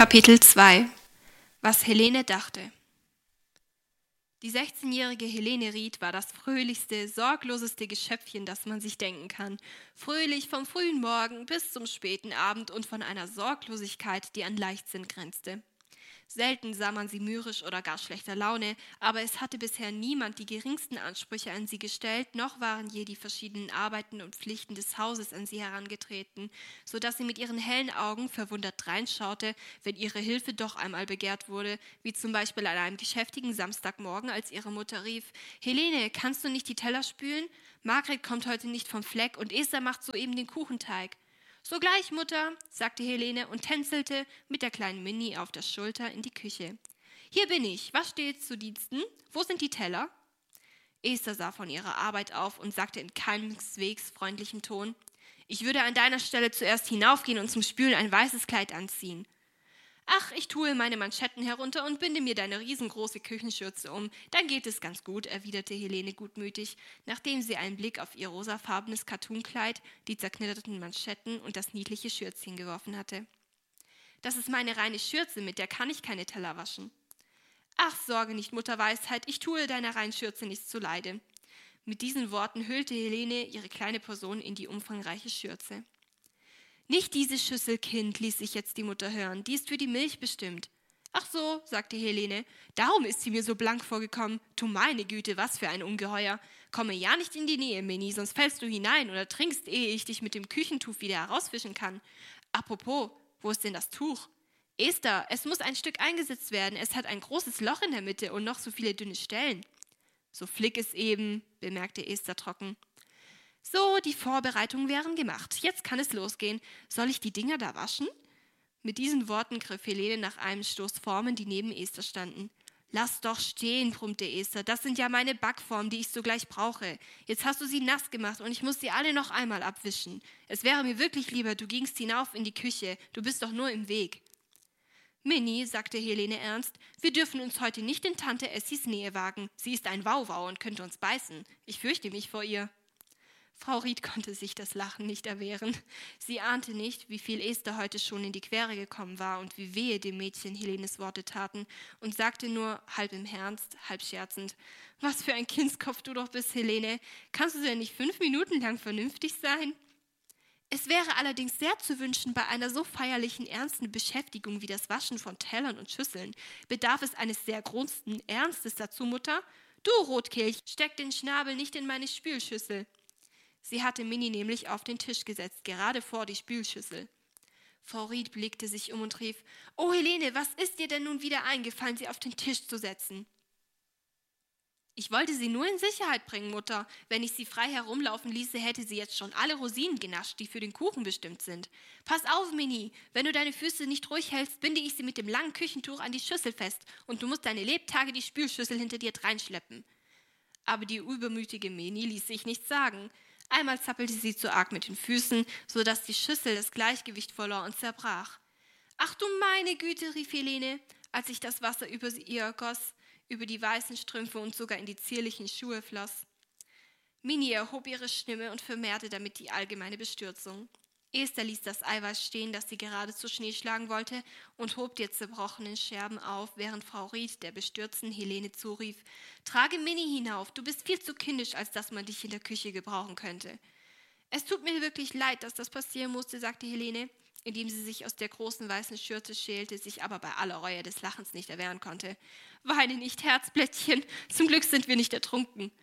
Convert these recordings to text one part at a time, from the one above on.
Kapitel 2 Was Helene dachte. Die 16-jährige Helene Ried war das fröhlichste, sorgloseste Geschöpfchen, das man sich denken kann. Fröhlich vom frühen Morgen bis zum späten Abend und von einer Sorglosigkeit, die an Leichtsinn grenzte. Selten sah man sie mürrisch oder gar schlechter Laune, aber es hatte bisher niemand die geringsten Ansprüche an sie gestellt, noch waren je die verschiedenen Arbeiten und Pflichten des Hauses an sie herangetreten, so dass sie mit ihren hellen Augen verwundert dreinschaute, wenn ihre Hilfe doch einmal begehrt wurde, wie zum Beispiel an einem geschäftigen Samstagmorgen, als ihre Mutter rief: »Helene, kannst du nicht die Teller spülen? Margret kommt heute nicht vom Fleck und Esther macht soeben den Kuchenteig.« »Sogleich, Mutter«, sagte Helene und tänzelte mit der kleinen Minnie auf der Schulter in die Küche. »Hier bin ich. Was steht zu Diensten? Wo sind die Teller?« Esther sah von ihrer Arbeit auf und sagte in keineswegs freundlichem Ton: »Ich würde an deiner Stelle zuerst hinaufgehen und zum Spülen ein weißes Kleid anziehen.« »Ach, ich tue meine Manschetten herunter und binde mir deine riesengroße Küchenschürze um. Dann geht es ganz gut«, erwiderte Helene gutmütig, nachdem sie einen Blick auf ihr rosafarbenes Kattunkleid, die zerknitterten Manschetten und das niedliche Schürzchen geworfen hatte. »Das ist meine reine Schürze, mit der kann ich keine Teller waschen.« »Ach, sorge nicht, Mutter Weisheit, ich tue deiner reinen Schürze nichts zuleide.« Mit diesen Worten hüllte Helene ihre kleine Person in die umfangreiche Schürze. »Nicht diese Schüssel, Kind«, ließ sich jetzt die Mutter hören, »die ist für die Milch bestimmt.« »Ach so«, sagte Helene, »darum ist sie mir so blank vorgekommen. Du meine Güte, was für ein Ungeheuer. Komme ja nicht in die Nähe, Minnie, sonst fällst du hinein oder trinkst, ehe ich dich mit dem Küchentuch wieder herausfischen kann. Apropos, wo ist denn das Tuch? Esther, es muss ein Stück eingesetzt werden, es hat ein großes Loch in der Mitte und noch so viele dünne Stellen.« »So flick es eben«, bemerkte Esther trocken. »So, die Vorbereitungen wären gemacht. Jetzt kann es losgehen. Soll ich die Dinger da waschen?« Mit diesen Worten griff Helene nach einem Stoß Formen, die neben Esther standen. »Lass doch stehen«, brummte Esther. »Das sind ja meine Backformen, die ich sogleich brauche. Jetzt hast du sie nass gemacht und ich muss sie alle noch einmal abwischen. Es wäre mir wirklich lieber, du gingst hinauf in die Küche. Du bist doch nur im Weg.« »Minnie«, sagte Helene ernst, »wir dürfen uns heute nicht in Tante Essis Nähe wagen. Sie ist ein Wauwau und könnte uns beißen. Ich fürchte mich vor ihr.« Frau Ried konnte sich das Lachen nicht erwehren. Sie ahnte nicht, wie viel Esther heute schon in die Quere gekommen war und wie wehe dem Mädchen Helenes Worte taten, und sagte nur, halb im Ernst, halb scherzend: »Was für ein Kindskopf du doch bist, Helene. Kannst du denn nicht 5 Minuten lang vernünftig sein?« Es wäre allerdings sehr zu wünschen, bei einer so feierlichen, ernsten Beschäftigung wie das Waschen von Tellern und Schüsseln. Bedarf es eines sehr großen Ernstes dazu, Mutter? Du, Rotkehlchen, steck den Schnabel nicht in meine Spülschüssel.« Sie hatte Minnie nämlich auf den Tisch gesetzt, gerade vor die Spülschüssel. Frau Ried blickte sich um und rief: »Oh, Helene, was ist dir denn nun wieder eingefallen, sie auf den Tisch zu setzen?« »Ich wollte sie nur in Sicherheit bringen, Mutter. Wenn ich sie frei herumlaufen ließe, hätte sie jetzt schon alle Rosinen genascht, die für den Kuchen bestimmt sind. Pass auf, Minnie, wenn du deine Füße nicht ruhig hältst, binde ich sie mit dem langen Küchentuch an die Schüssel fest und du musst deine Lebtage die Spülschüssel hinter dir dreinschleppen.« Aber die übermütige Minnie ließ sich nichts sagen. Einmal zappelte sie zu arg mit den Füßen, so dass die Schüssel das Gleichgewicht verlor und zerbrach. »Ach du meine Güte«, rief Helene, als sich das Wasser über ihr goss, über die weißen Strümpfe und sogar in die zierlichen Schuhe floss. Minnie erhob ihre Stimme und vermehrte damit die allgemeine Bestürzung. Esther ließ das Eiweiß stehen, das sie gerade zu Schnee schlagen wollte, und hob die zerbrochenen Scherben auf, während Frau Ried der bestürzten Helene zurief: »Trage Minnie hinauf, du bist viel zu kindisch, als dass man dich in der Küche gebrauchen könnte.« »Es tut mir wirklich leid, dass das passieren musste«, sagte Helene, indem sie sich aus der großen weißen Schürze schälte, sich aber bei aller Reue des Lachens nicht erwehren konnte. »Weine nicht, Herzblättchen, zum Glück sind wir nicht ertrunken.«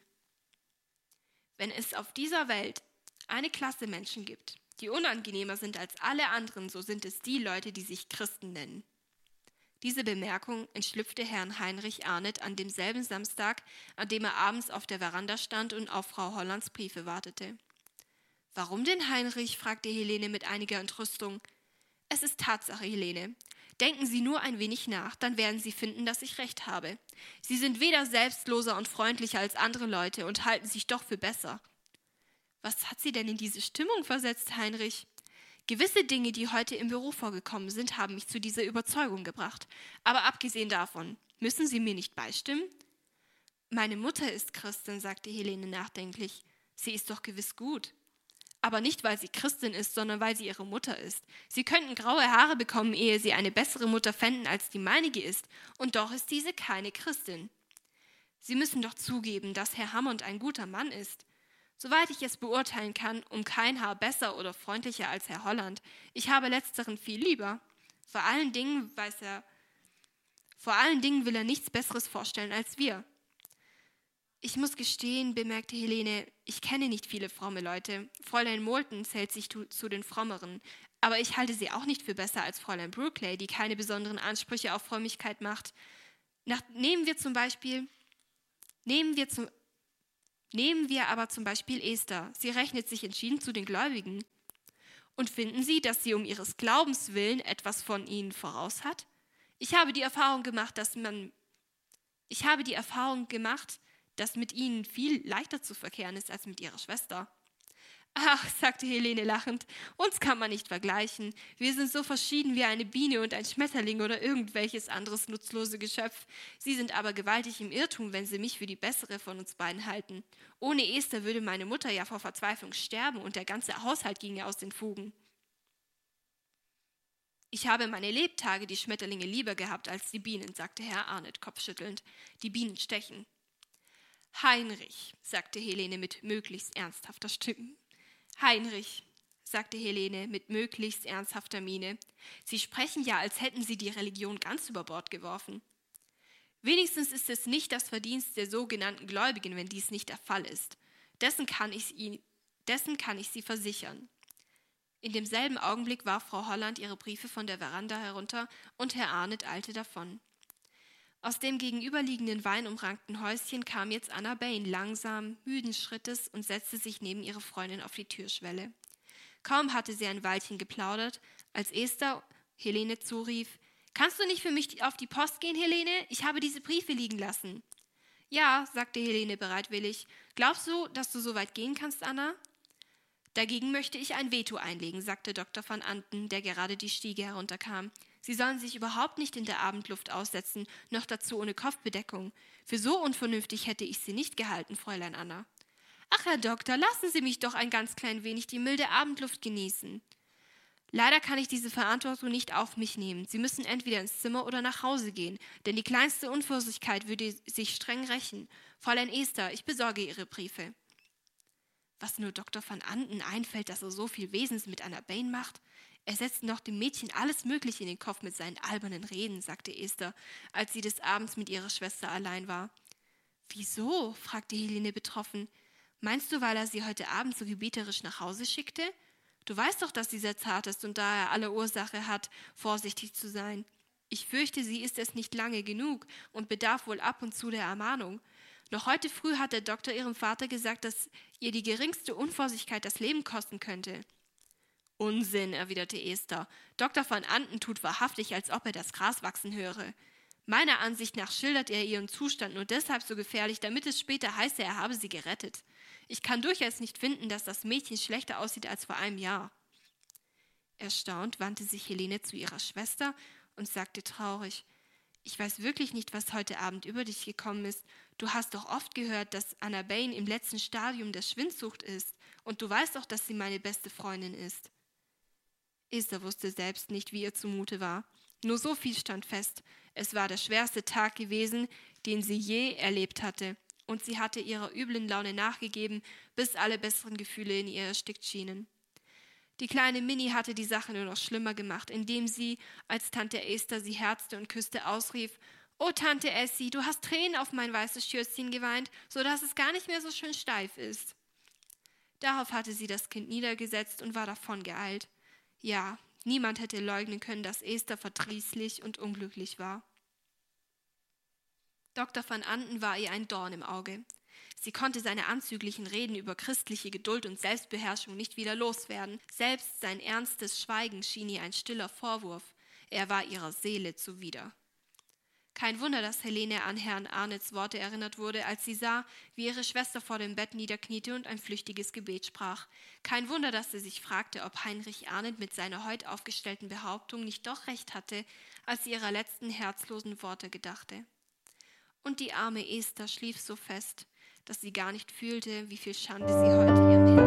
Wenn es auf dieser Welt eine Klasse Menschen gibt, die unangenehmer sind als alle anderen, so sind es die Leute, die sich Christen nennen. Diese Bemerkung entschlüpfte Herrn Heinrich Arndt an demselben Samstag, an dem er abends auf der Veranda stand und auf Frau Hollands Briefe wartete. »Warum denn, Heinrich?«, fragte Helene mit einiger Entrüstung. »Es ist Tatsache, Helene. Denken Sie nur ein wenig nach, dann werden Sie finden, dass ich recht habe. Sie sind weder selbstloser und freundlicher als andere Leute und halten sich doch für besser.« »Was hat Sie denn in diese Stimmung versetzt, Heinrich?« »Gewisse Dinge, die heute im Büro vorgekommen sind, haben mich zu dieser Überzeugung gebracht. Aber abgesehen davon, müssen Sie mir nicht beistimmen?« »Meine Mutter ist Christin«, sagte Helene nachdenklich. »Sie ist doch gewiss gut.« Aber nicht, weil sie Christin ist, sondern weil sie ihre Mutter ist. Sie könnten graue Haare bekommen, ehe sie eine bessere Mutter fänden, als die meinige ist. Und doch ist diese keine Christin. Sie müssen doch zugeben, dass Herr Hammond ein guter Mann ist. Soweit ich es beurteilen kann, um kein Haar besser oder freundlicher als Herr Holland. Ich habe letzteren viel lieber. Vor allen Dingen will er nichts Besseres vorstellen als wir. Ich muss gestehen, bemerkte Helene, ich kenne nicht viele fromme Leute. Fräulein Moulton zählt sich zu den Frommeren. Aber ich halte sie auch nicht für besser als Fräulein Brookley, die keine besonderen Ansprüche auf Frömmigkeit macht. Nehmen wir aber zum Beispiel Esther. Sie rechnet sich entschieden zu den Gläubigen. Und finden Sie, dass sie um ihres Glaubens willen etwas von ihnen voraus hat? Ich habe die Erfahrung gemacht, dass mit ihnen viel leichter zu verkehren ist als mit ihrer Schwester. Ach, sagte Helene lachend, uns kann man nicht vergleichen. Wir sind so verschieden wie eine Biene und ein Schmetterling oder irgendwelches anderes nutzlose Geschöpf. Sie sind aber gewaltig im Irrtum, wenn Sie mich für die bessere von uns beiden halten. Ohne Esther würde meine Mutter ja vor Verzweiflung sterben und der ganze Haushalt ginge aus den Fugen. Ich habe meine Lebtage die Schmetterlinge lieber gehabt als die Bienen, sagte Herr Arnett kopfschüttelnd. Die Bienen stechen. Heinrich, sagte Helene mit möglichst ernsthafter Stimme. Heinrich, sagte Helene mit möglichst ernsthafter Miene, Sie sprechen ja, als hätten Sie die Religion ganz über Bord geworfen. Wenigstens ist es nicht das Verdienst der sogenannten Gläubigen, wenn dies nicht der Fall ist. Dessen kann ich Sie versichern. In demselben Augenblick warf Frau Holland ihre Briefe von der Veranda herunter und Herr Arnett eilte davon. Aus dem gegenüberliegenden weinumrankten Häuschen kam jetzt Anna Bain langsam, müden Schrittes und setzte sich neben ihre Freundin auf die Türschwelle. Kaum hatte sie ein Weilchen geplaudert, als Esther Helene zurief: »Kannst du nicht für mich auf die Post gehen, Helene? Ich habe diese Briefe liegen lassen.« »Ja«, sagte Helene bereitwillig. »Glaubst du, dass du so weit gehen kannst, Anna?« »Dagegen möchte ich ein Veto einlegen«, sagte Dr. van Anten, der gerade die Stiege herunterkam. »Sie sollen sich überhaupt nicht in der Abendluft aussetzen, noch dazu ohne Kopfbedeckung. Für so unvernünftig hätte ich Sie nicht gehalten, Fräulein Anna.« »Ach, Herr Doktor, lassen Sie mich doch ein ganz klein wenig die milde Abendluft genießen.« »Leider kann ich diese Verantwortung nicht auf mich nehmen. Sie müssen entweder ins Zimmer oder nach Hause gehen, denn die kleinste Unvorsichtigkeit würde sich streng rächen. Fräulein Esther, ich besorge Ihre Briefe.« Was nur Dr. van Anten einfällt, dass er so viel Wesens mit Anna Bain macht? Er setzt noch dem Mädchen alles Mögliche in den Kopf mit seinen albernen Reden, sagte Esther, als sie des Abends mit ihrer Schwester allein war. »Wieso?« fragte Helene betroffen. »Meinst du, weil er sie heute Abend so gebieterisch nach Hause schickte? Du weißt doch, dass sie sehr zart ist und daher alle Ursache hat, vorsichtig zu sein. Ich fürchte, sie ist es nicht lange genug und bedarf wohl ab und zu der Ermahnung. Noch heute früh hat der Doktor ihrem Vater gesagt, dass ihr die geringste Unvorsichtigkeit das Leben kosten könnte.« »Unsinn«, erwiderte Esther. »Dr. van Anten tut wahrhaftig, als ob er das Gras wachsen höre. Meiner Ansicht nach schildert er ihren Zustand nur deshalb so gefährlich, damit es später heiße, er habe sie gerettet. Ich kann durchaus nicht finden, dass das Mädchen schlechter aussieht als vor einem Jahr.« Erstaunt wandte sich Helene zu ihrer Schwester und sagte traurig: »Ich weiß wirklich nicht, was heute Abend über dich gekommen ist. Du hast doch oft gehört, dass Anna Bain im letzten Stadium der Schwindsucht ist. Und du weißt doch, dass sie meine beste Freundin ist.« Esther wusste selbst nicht, wie ihr zumute war. Nur so viel stand fest: Es war der schwerste Tag gewesen, den sie je erlebt hatte. Und sie hatte ihrer üblen Laune nachgegeben, bis alle besseren Gefühle in ihr erstickt schienen. Die kleine Minnie hatte die Sache nur noch schlimmer gemacht, indem sie, als Tante Esther sie herzte und küsste, ausrief: »Oh, Tante Essie, du hast Tränen auf mein weißes Schürzchen geweint, so dass es gar nicht mehr so schön steif ist.« Darauf hatte sie das Kind niedergesetzt und war davongeeilt. Ja, niemand hätte leugnen können, dass Esther verdrießlich und unglücklich war. Dr. van Anten war ihr ein Dorn im Auge. Sie konnte seine anzüglichen Reden über christliche Geduld und Selbstbeherrschung nicht wieder loswerden. Selbst sein ernstes Schweigen schien ihr ein stiller Vorwurf. Er war ihrer Seele zuwider. Kein Wunder, dass Helene an Herrn Arnetts Worte erinnert wurde, als sie sah, wie ihre Schwester vor dem Bett niederkniete und ein flüchtiges Gebet sprach. Kein Wunder, dass sie sich fragte, ob Heinrich Arnett mit seiner heut aufgestellten Behauptung nicht doch recht hatte, als sie ihrer letzten herzlosen Worte gedachte. Und die arme Esther schlief so fest, dass sie gar nicht fühlte, wie viel Schande sie heute ihrem Herrn